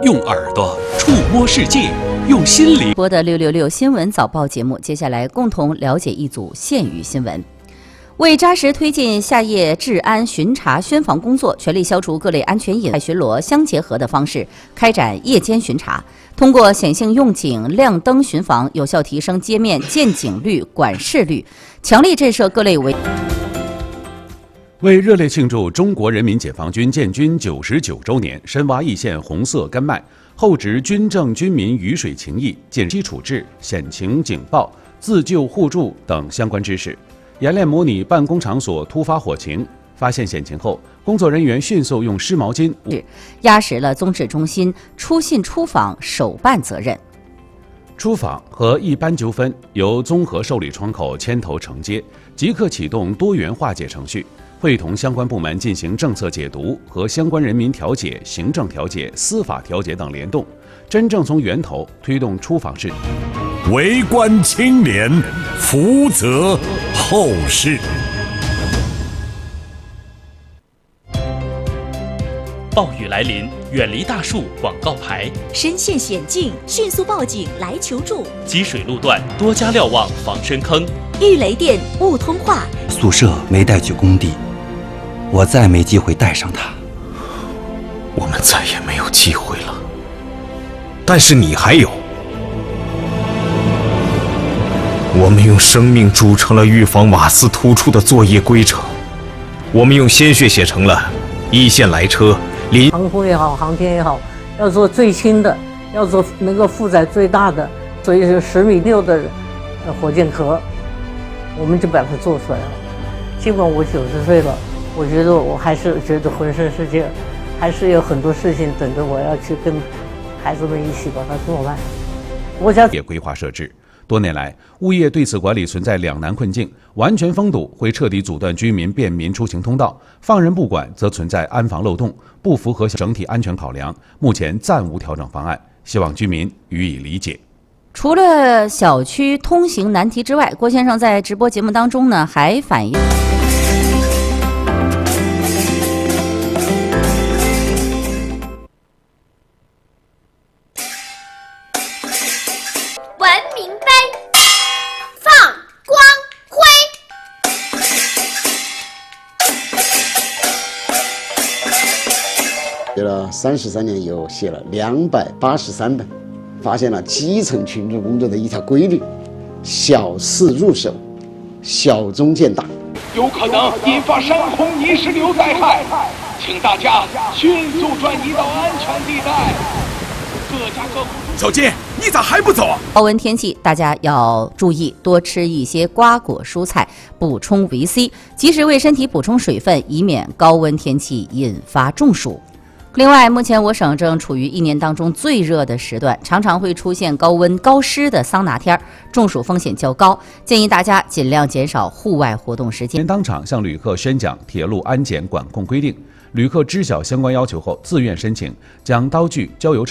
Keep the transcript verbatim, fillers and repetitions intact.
用耳朵触摸世界，用心灵。 播的六六六新闻早报节目，接下来共同了解一组县域新闻。为扎实推进夏夜治安巡查宣防工作，全力消除各类安全隐患，巡逻相结合的方式开展夜间巡查，通过显性用警、亮灯巡防，有效提升街面见警率、管事率，强力震慑各类违。 为热烈庆祝中国人民解放军建军九十九周年，深挖易县红色根脉，厚植军政军民鱼水情谊、见机处置、险情警报、自救互助等相关知识，演练模拟办公场所突发火情。发现险情后，工作人员迅速用湿毛巾压实了综治中心出信出访首办责任。 出访和一般纠纷由综合受理窗口牵头承接，即刻启动多元化解程序，会同相关部门进行政策解读和相关人民调解、行政调解、司法调解等联动，真正从源头推动出访事。 为官清廉，福泽后世。 暴雨来临，远离大树广告牌； 深陷险境，迅速报警来求助； 积水路段，多加瞭望防深坑； 遇雷电勿通话。 宿舍没带去工地，我再没机会带上它。 我们再也没有机会了。但是你还有。我们用生命铸成了预防瓦斯突出的作业规程，我们用鲜血写成了一线来车。 航空也好，航天也好，要做最轻的，要做能够负载最大的，所以是十米六的火箭壳，我们就把它做出来了。尽管我九十岁了，我觉得我还是觉得浑身是劲儿，还是有很多事情等着我要去跟孩子们一起把它做完。国家也规划设置。多年来，物业对此管理存在两难困境：完全封堵会彻底阻断居民便民出行通道，放任不管则存在安防漏洞，不符合整体安全考量。目前暂无调整方案，希望居民予以理解。 除了小区通行难题之外，郭先生在直播节目当中呢还反映。 写了三十三年以后，写了两百八十三本，发现了基层群众工作的一条规律：小事入手，小中见大， 有可能引发山洪泥石流灾害，请大家迅速转移到安全地带。各家各户。 小金，你咋还不走啊？ 高温天气，大家要注意多吃一些瓜果蔬菜，补充维 C， 及时为身体补充水分，以免高温天气引发中暑。另外，目前我省正处于一年当中最热的时段，常常会出现高温高湿的桑拿天，中暑风险较高，建议大家尽量减少户外活动时间。 当场向旅客宣讲铁路安检管控规定，旅客知晓相关要求后自愿申请，将刀具、焦油